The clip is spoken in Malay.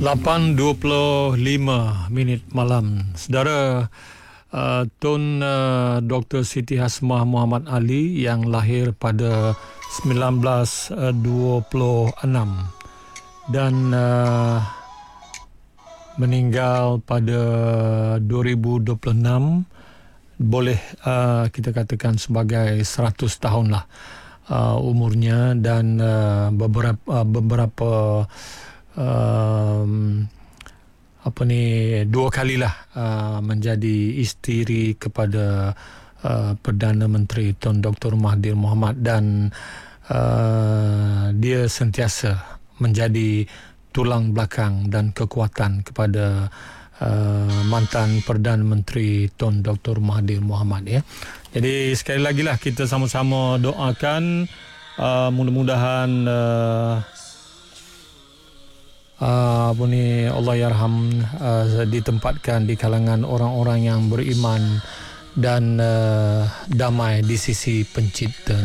8.25 malam. Saudara, Tun Dr. Siti Hasmah Muhammad Ali yang lahir pada 1926 dan meninggal pada 2026, boleh kita katakan sebagai 100 tahun lah umurnya, dan beberapa dua kalilah menjadi isteri kepada Perdana Menteri Tun Dr. Mahathir Mohamad, dan dia sentiasa menjadi tulang belakang dan kekuatan kepada mantan Perdana Menteri Tun Dr. Mahathir Mohamad, ya. Jadi sekali lagi lah kita sama-sama doakan mudah-mudahan Allah yarham ditempatkan di kalangan orang-orang yang beriman dan damai di sisi Pencipta.